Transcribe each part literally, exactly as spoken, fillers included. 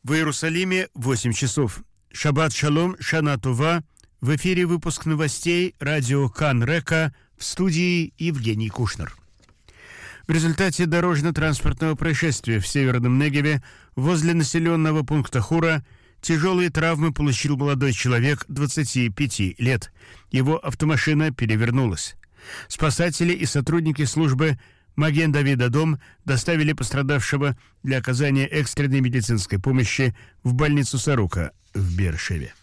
В Иерусалиме восемь часов. Шаббат шалом, шана това. В эфире выпуск новостей радио Кан Река, в студии Евгений Кушнер. В результате дорожно-транспортного происшествия в Северном Негеве возле населенного пункта Хура тяжелые травмы получил молодой человек двадцати пяти лет. Его автомашина перевернулась. Спасатели и сотрудники службы Маген Давид Адом доставили пострадавшего для оказания экстренной медицинской помощи в больницу Сарука в Беэр-Шеве.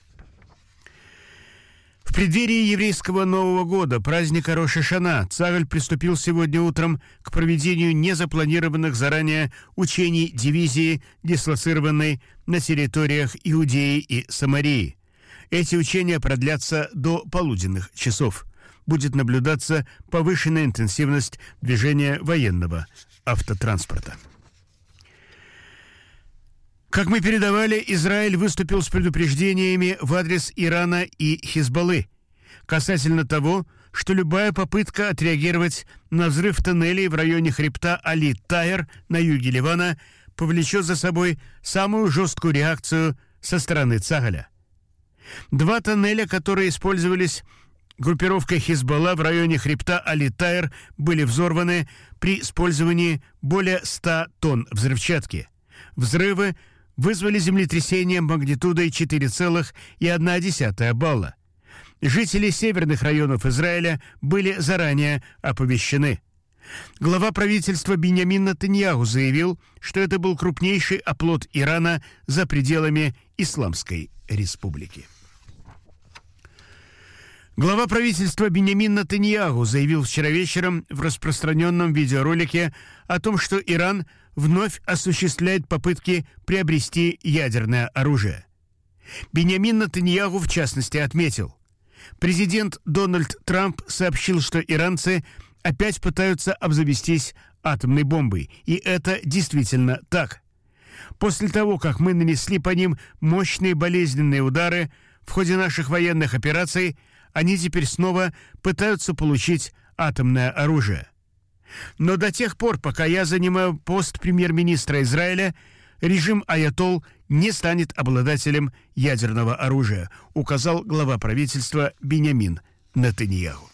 В преддверии еврейского Нового года, праздника Рош ха-Шана, Цахаль приступил сегодня утром к проведению незапланированных заранее учений дивизии, дислоцированной на территориях Иудеи и Самарии. Эти учения продлятся до полуденных часов. Будет наблюдаться повышенная интенсивность движения военного автотранспорта. Как мы передавали, Израиль выступил с предупреждениями в адрес Ирана и Хизбаллы касательно того, что любая попытка отреагировать на взрыв тоннелей в районе хребта Али-Тайр на юге Ливана повлечет за собой самую жесткую реакцию со стороны Цахаля. Два тоннеля, которые использовались группировкой Хизбалла в районе хребта Али-Тайр, были взорваны при использовании более ста тонн взрывчатки. Взрывы вызвали землетрясение магнитудой четыре целых одна десятая балла. Жители северных районов Израиля были заранее оповещены. Глава правительства Биньямин Нетаньяху заявил, что это был крупнейший оплот Ирана за пределами Исламской Республики. Глава правительства Биньямин Нетаньяху заявил вчера вечером в распространенном видеоролике о том, что Иран вновь осуществляет попытки приобрести ядерное оружие. Биньямин Нетаньяху, в частности, отметил: президент Дональд Трамп сообщил, что иранцы опять пытаются обзавестись атомной бомбой, и это действительно так. После того, как мы нанесли по ним мощные болезненные удары в ходе наших военных операций, они теперь снова пытаются получить атомное оружие. Но до тех пор, пока я занимаю пост премьер-министра Израиля, режим аятолл не станет обладателем ядерного оружия, указал глава правительства Биньямин Нетаньяху.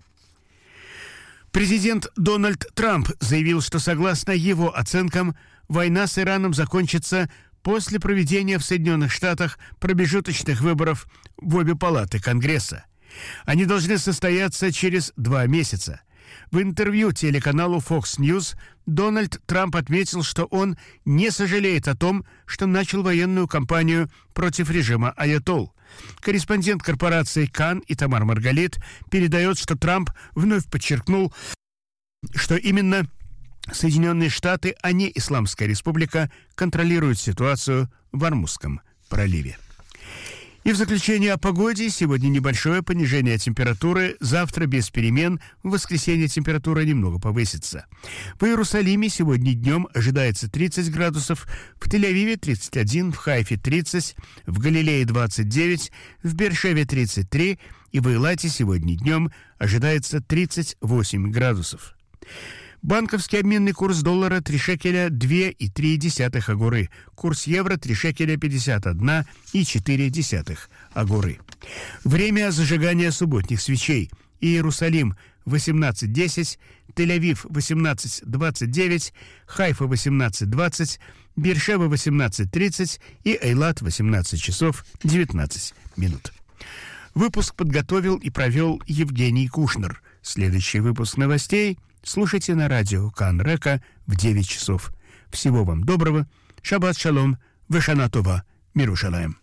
Президент Дональд Трамп заявил, что, согласно его оценкам, война с Ираном закончится после проведения в Соединенных Штатах промежуточных выборов в обе палаты Конгресса. Они должны состояться через два месяца. В интервью телеканалу Fox News Дональд Трамп отметил, что он не сожалеет о том, что начал военную кампанию против режима аятолл. Корреспондент корпорации Кан Итамар Маргалит передает, что Трамп вновь подчеркнул, что именно Соединенные Штаты, а не Исламская Республика, контролируют ситуацию в Ормузском проливе. И в заключение о погоде. Сегодня небольшое понижение температуры, завтра без перемен, в воскресенье температура немного повысится. В Иерусалиме сегодня днем ожидается тридцать градусов, в Тель-Авиве тридцать один, в Хайфе тридцать, в Галилее двадцать девять, в Беэр-Шеве тридцать три и в Эйлате сегодня днем ожидается тридцать восемь градусов. Банковский обменный курс доллара три шекеля две и три десятых агуры. Курс евро три шекеля пятьдесят одна и четыре десятых агуры. Время зажигания субботних свечей. Иерусалим восемнадцать десять, Тель-Авив восемнадцать двадцать девять, Хайфа восемнадцать двадцать, Беэр-Шева восемнадцать тридцать и Эйлат восемнадцать часов девятнадцать минут. Выпуск подготовил и провел Евгений Кушнер. Следующий выпуск новостей слушайте на радио Кан Река в девять часов. Всего вам доброго. Шаббат шалом. Вешана това. Мирушалаем.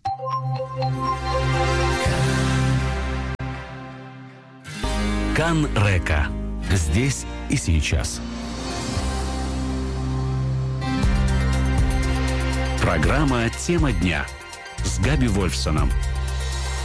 Кан Река. Здесь и сейчас. Программа «Тема дня» с Габи Вольфсоном.